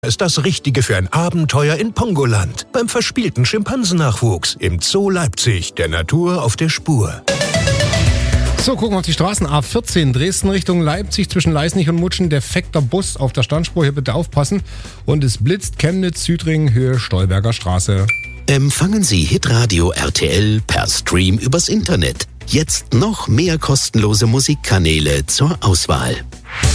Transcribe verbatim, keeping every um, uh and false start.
ist das Richtige für ein Abenteuer in Pongoland. Beim verspielten Schimpansennachwuchs im Zoo Leipzig, der Natur auf der Spur. So, gucken wir auf die Straßen. A vierzehn, Dresden Richtung Leipzig, zwischen Leisnig und Mutschen. Defekter Bus auf der Standspur, hier bitte aufpassen. Und es blitzt Chemnitz, Südring, Höhe Stolberger Straße. Empfangen Sie Hitradio R T L per Stream übers Internet. Jetzt noch mehr kostenlose Musikkanäle zur Auswahl.